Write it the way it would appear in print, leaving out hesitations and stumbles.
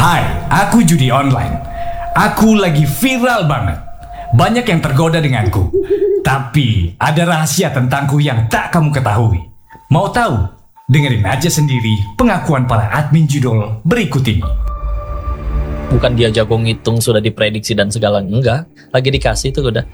Hai, aku judi online. Aku lagi viral banget. Banyak yang tergoda denganku. Tapi ada rahasia tentangku yang tak kamu ketahui. Mau tahu? Dengerin aja sendiri pengakuan para admin judul berikut ini. Bukan dia jago ngitung sudah diprediksi dan segala, enggak, lagi dikasih tuh udah